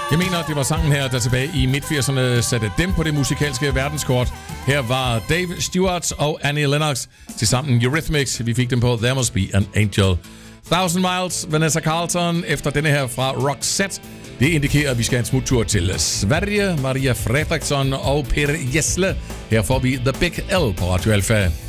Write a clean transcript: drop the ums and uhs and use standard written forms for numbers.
Jeg mener, det var sangen her, der tilbage i midt-80'erne satte dem på det musikalske verdenskort. Her var Dave Stewart og Annie Lennox til sammen Eurythmics. Vi fik dem på There Must Be an Angel. 1000 Miles, Vanessa Carlton, efter denne her fra Roxette. Det indikerer, at vi skal have en smuttur til Sverige. Maria Fredriksson og Per Gessle. Her får vi The Big L på Radio Alpha.